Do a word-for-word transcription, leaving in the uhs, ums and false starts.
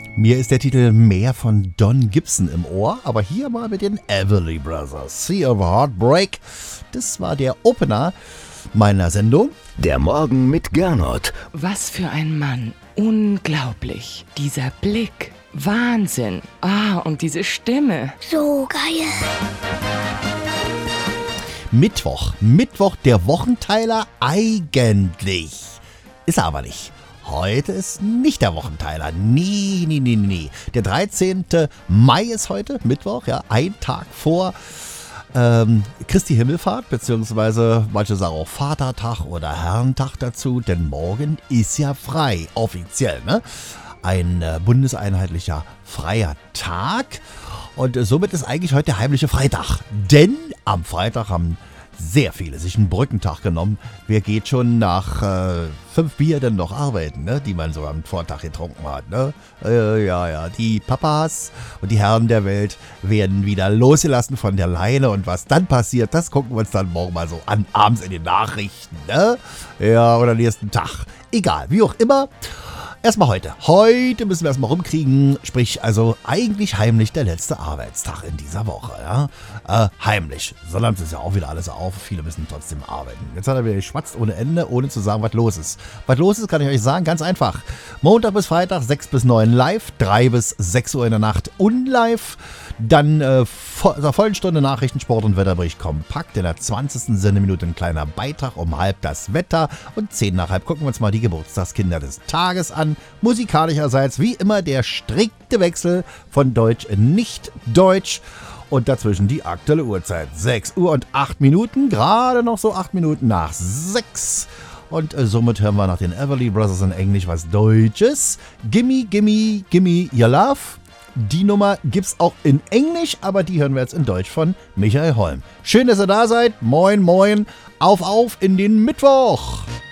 Mir ist der Titel mehr von Don Gibson im Ohr, aber hier mal mit den Everly Brothers. Sea of Heartbreak, das war der Opener meiner Sendung. Der Morgen mit Gernot. Was für ein Mann. Unglaublich. Dieser Blick. Wahnsinn. Ah, und diese Stimme. So geil. Mittwoch. Mittwoch, der Wochenteiler eigentlich. Ist er aber nicht. Heute ist nicht der Wochenteiler. Nee, nee, nee, nee. Der dreizehnten Mai ist heute, Mittwoch, ja, ein Tag vor ähm, Christi Himmelfahrt, beziehungsweise manche sagen auch Vatertag oder Herrentag dazu, denn morgen ist ja frei, offiziell, ne? Ein äh, bundeseinheitlicher freier Tag und äh, somit ist eigentlich heute der heimliche Freitag, denn am Freitag haben sehr viele sich einen Brückentag genommen. Wer geht schon nach äh, fünf Bier denn noch arbeiten, ne? Die man so am Vortag getrunken hat, ne? Äh, ja, ja, die Papas und die Herren der Welt werden wieder losgelassen von der Leine und was dann passiert, das gucken wir uns dann morgen mal so an, abends in den Nachrichten, ne? Ja, oder nächsten Tag. Egal, wie auch immer. Erstmal heute. Heute müssen wir erstmal rumkriegen, sprich also eigentlich heimlich der letzte Arbeitstag in dieser Woche. Ja? Äh, heimlich. Sonst ist ja auch wieder alles auf. Viele müssen trotzdem arbeiten. Jetzt hat er wieder geschwatzt ohne Ende, ohne zu sagen, was los ist. Was los ist, kann ich euch sagen, ganz einfach. Montag bis Freitag, sechs bis neun live, drei bis sechs Uhr in der Nacht unlive. Dann äh, vor einer vollen Stunde Nachrichten, Sport und Wetterbericht kompakt. In der zwanzigsten Sendeminute ein kleiner Beitrag um halb das Wetter. Und zehn nach halb gucken wir uns mal die Geburtstagskinder des Tages an. Musikalischerseits wie immer der strikte Wechsel von Deutsch in Nicht-Deutsch. Und dazwischen die aktuelle Uhrzeit. sechs Uhr und acht Minuten. Gerade noch so acht Minuten nach sechs. Und äh, somit hören wir nach den Everly Brothers in Englisch was Deutsches. Gimme, gimme, gimme your love. Die Nummer gibt's auch in Englisch, aber die hören wir jetzt in Deutsch von Michael Holm. Schön, dass ihr da seid. Moin, moin. Auf, auf in den Mittwoch.